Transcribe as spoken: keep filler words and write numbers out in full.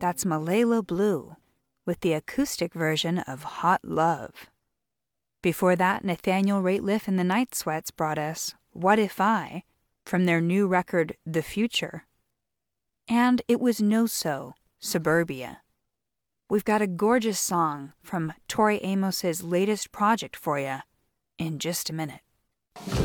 That's Malela Blue with the acoustic version of Hot Love. Before that, Nathaniel Rateliff and the Night Sweats brought us What If I from their new record The Future. And it was No So, Suburbia. We've got a gorgeous song from Tori Amos's latest project for you in just a minute.